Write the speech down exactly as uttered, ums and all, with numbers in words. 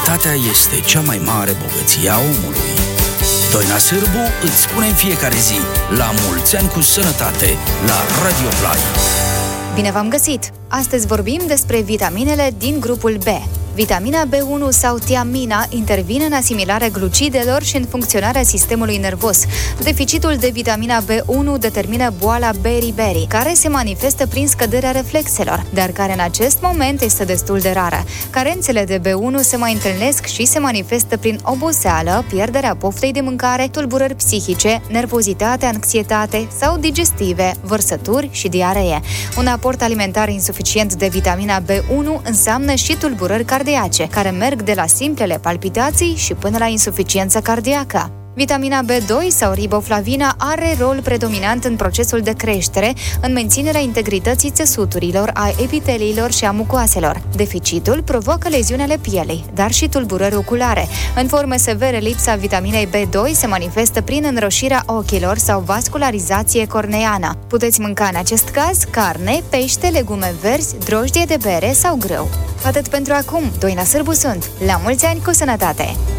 Sănătatea este cea mai mare bogăție a omului. Doina Sârbu îți spune în fiecare zi: la mulți ani cu sănătate, la Radio Play. Bine v-am găsit! Astăzi vorbim despre vitaminele din grupul B. Vitamina B unu sau tiamina intervine în asimilarea glucidelor și în funcționarea sistemului nervos. Deficitul de vitamina B unu determină boala beriberi, care se manifestă prin scăderea reflexelor, dar care în acest moment este destul de rară. Carențele de B unu se mai întâlnesc și se manifestă prin oboseală, pierderea poftei de mâncare, tulburări psihice, nervozitate, anxietate sau digestive, vărsături și diaree. Un aport alimentar insuficient de vitamina B unu înseamnă și tulburări cardiace, care merg de la simplele palpitații și până la insuficiență cardiacă. Vitamina B doi sau riboflavina are rol predominant în procesul de creștere, în menținerea integrității țesuturilor, a epiteliilor și a mucoaselor. Deficitul provoacă leziuni ale pielei, dar și tulburări oculare. În forme severe, lipsa vitaminei B doi se manifestă prin înroșirea ochilor sau vascularizație corneană. Puteți mânca în acest caz carne, pește, legume verzi, drojdie de bere sau grâu. Atât pentru acum, Doina Sârbu sunt. La mulți ani cu sănătate!